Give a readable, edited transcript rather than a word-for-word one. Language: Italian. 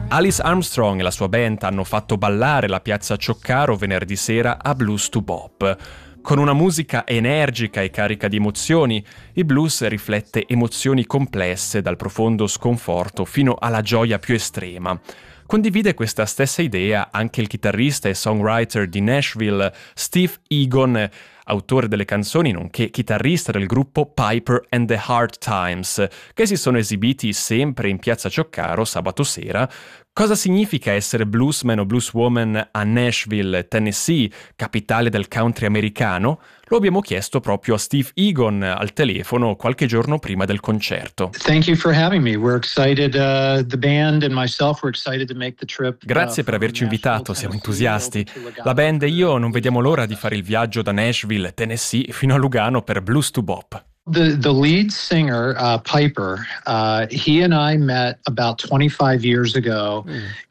Alice Armstrong e la sua band hanno fatto ballare la piazza Cioccaro venerdì sera a Blues to Bop. Con una musica energica e carica di emozioni, il blues riflette emozioni complesse dal profondo sconforto fino alla gioia più estrema. Condivide questa stessa idea anche il chitarrista e songwriter di Nashville Steve Egan, autore delle canzoni nonché chitarrista del gruppo Piper and the Hard Times, che si sono esibiti sempre in piazza Cioccaro sabato sera. Cosa significa essere bluesman o blueswoman a Nashville, Tennessee, capitale del country americano? Lo abbiamo chiesto proprio a Steve Egan al telefono qualche giorno prima del concerto. Thank you for having me. We're excited, the band and myself were excited to make the trip. Grazie per averci invitato, siamo entusiasti. La band e io non vediamo l'ora di fare il viaggio da Nashville, Tennessee, fino a Lugano per Blues to Bop. The lead singer, Piper, he and I met about 25 years ago,